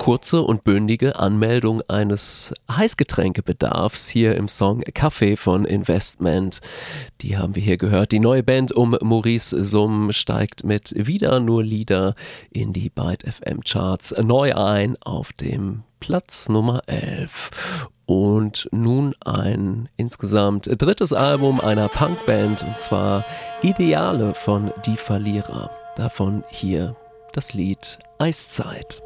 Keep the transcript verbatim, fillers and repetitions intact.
kurze und bündige Anmeldung eines Heißgetränkebedarfs hier im Song Kaffee von Investment. Die haben wir hier gehört. Die neue Band um Maurice Summ steigt mit Wieder nur Lieder in die Byte F M Charts neu ein auf dem Platz Nummer elf. Und nun ein insgesamt drittes Album einer Punkband, und zwar Ideale von Die Verlierer. Davon hier das Lied Eiszeit.